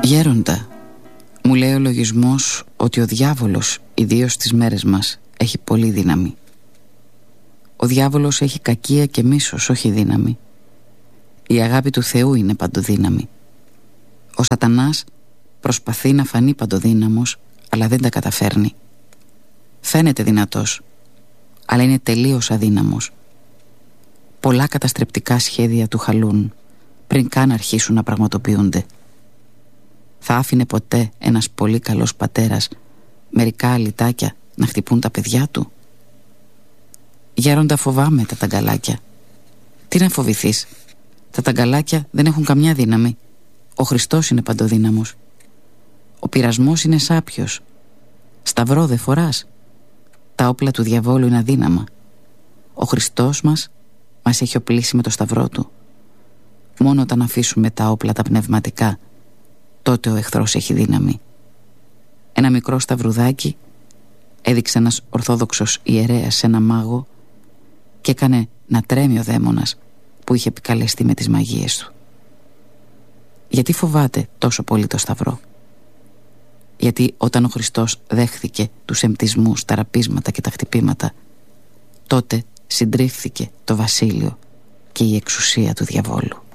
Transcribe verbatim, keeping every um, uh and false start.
Γέροντα, μου λέει ο λογισμός ότι ο διάβολος, ιδίως στις μέρες μας, έχει πολύ δύναμη. Ο διάβολος έχει κακία και μίσος, όχι δύναμη. Η αγάπη του Θεού είναι παντοδύναμη. Ο σατανάς προσπαθεί να φανεί παντοδύναμος, αλλά δεν τα καταφέρνει. Φαίνεται δυνατός, αλλά είναι τελείως αδύναμος. Πολλά καταστρεπτικά σχέδια του χαλούν πριν καν αρχίσουν να πραγματοποιούνται. Θα άφηνε ποτέ ένας πολύ καλός πατέρας μερικά αλυτάκια να χτυπούν τα παιδιά του? Γέροντα, φοβάμαι τα ταγκαλάκια. Τι να φοβηθείς? Τα ταγκαλάκια δεν έχουν καμιά δύναμη. Ο Χριστός είναι παντοδύναμος. Ο πειρασμός είναι σάπιος. Σταυρό δε φοράς. Τα όπλα του διαβόλου είναι αδύναμα. Ο Χριστός μας μας έχει οπλίσει με το σταυρό του. Μόνο όταν αφήσουμε τα όπλα τα πνευματικά, τότε ο εχθρός έχει δύναμη. Ένα μικρό σταυρουδάκι έδειξε ένας ορθόδοξος ιερέας σε ένα μάγο και έκανε να τρέμει ο δαίμονας που είχε επικαλεστεί με τις μαγείες του. Γιατί φοβάται τόσο πολύ το σταυρό? Γιατί όταν ο Χριστός δέχθηκε τους εμπτισμούς, τα ραπίσματα και τα χτυπήματα, τότε συντρίφθηκε το βασίλειο και η εξουσία του διαβόλου.